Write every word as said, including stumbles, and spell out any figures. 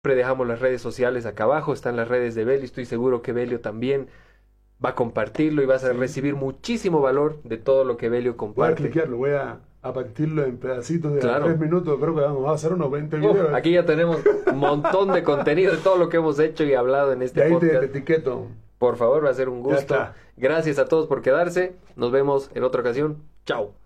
Siempre dejamos las redes sociales acá abajo, están las redes de Belio, estoy seguro que Belio también va a compartirlo y vas a Sí. recibir muchísimo valor de todo lo que Belio Voy a comparte. cliquearlo, voy a, a partirlo en pedacitos de Claro. tres minutos. Creo que vamos a hacer unos veinte Uf, videos. aquí ya tenemos un montón de contenido de todo lo que hemos hecho y hablado en De este ahí te, te podcast. etiqueto. Por favor, va a ser un Ya gusto. está. Gracias a todos por quedarse. Nos vemos en otra ocasión. Chao.